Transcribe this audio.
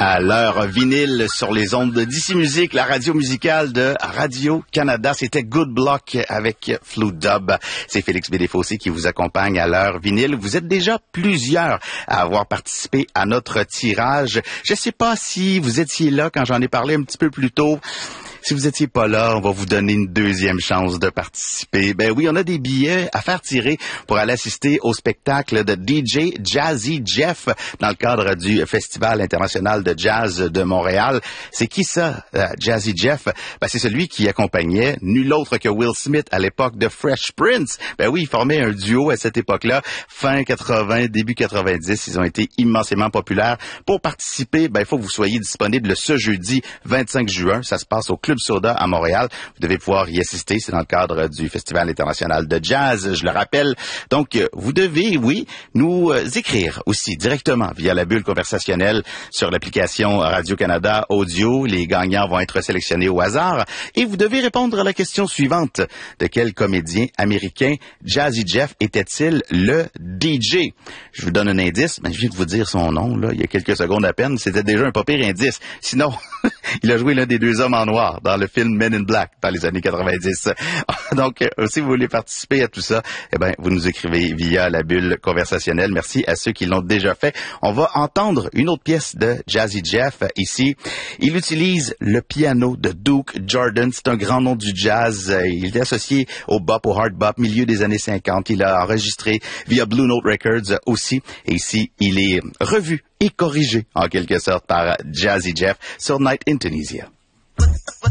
À l'heure vinyle sur les ondes de DC Musique, la radio musicale de Radio-Canada. C'était Good Block avec Flou Dub. C'est Félix Bédéfossé qui vous accompagne à l'heure vinyle. Vous êtes déjà plusieurs à avoir participé à notre tirage. Je ne sais pas si vous étiez là quand j'en ai parlé un petit peu plus tôt. Si vous étiez pas là, on va vous donner une deuxième chance de participer. Ben oui, on a des billets à faire tirer pour aller assister au spectacle de DJ Jazzy Jeff dans le cadre du Festival international de jazz de Montréal. C'est qui ça, Jazzy Jeff? Ben c'est celui qui accompagnait nul autre que Will Smith à l'époque de Fresh Prince. Ben oui, ils formaient un duo à cette époque-là, fin 80, début 90. Ils ont été immensément populaires. Pour participer, ben il faut que vous soyez disponible ce jeudi 25 juin. Ça se passe au Club Soda à Montréal. Vous devez pouvoir y assister. C'est dans le cadre du Festival international de jazz, je le rappelle. Donc, vous devez, oui, nous écrire aussi directement via la bulle conversationnelle sur l'application Radio-Canada Audio. Les gagnants vont être sélectionnés au hasard. Et vous devez répondre à la question suivante. De quel comédien américain Jazzy Jeff était-il le DJ? Je vous donne un indice, mais je viens de vous dire son nom, là, il y a quelques secondes à peine. C'était déjà un pas pire indice. Sinon, il a joué l'un des deux hommes en noir dans le film Men in Black dans les années 90. Donc, si vous voulez participer à tout ça, eh ben, vous nous écrivez via la bulle conversationnelle. Merci à ceux qui l'ont déjà fait. On va entendre une autre pièce de Jazzy Jeff ici. Il utilise le piano de Duke Jordan. C'est un grand nom du jazz. Il est associé au bop, au hard bop, milieu des années 50. Il a enregistré via Blue Note Records aussi. Et ici, il est revu et corrigé, en quelque sorte, par Jazzy Jeff sur Night in Tunisia.